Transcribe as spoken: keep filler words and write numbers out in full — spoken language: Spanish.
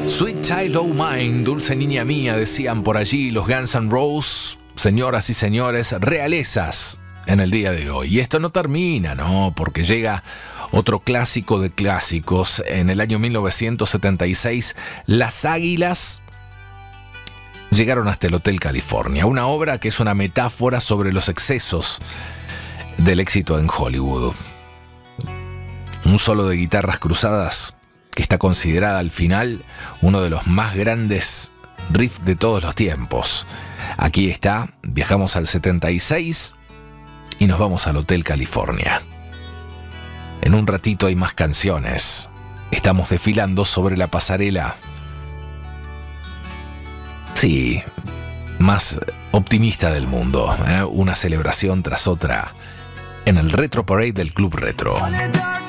Sweet Child O' Mine, dulce niña mía, decían por allí los Guns N' Roses. Señoras y señores, realezas en el día de hoy. Y esto no termina, ¿no? Porque llega otro clásico de clásicos. En el año mil novecientos setenta y seis, Las Águilas llegaron hasta el Hotel California, una obra que es una metáfora sobre los excesos del éxito en Hollywood. Un solo de guitarras cruzadas que está considerada al final uno de los más grandes riffs de todos los tiempos. Aquí está, viajamos al setenta y seis y nos vamos al Hotel California. En un ratito hay más canciones. Estamos desfilando sobre la pasarela. Sí, más optimista del mundo, ¿eh? Una celebración tras otra en el Retro Parade del Club Retro.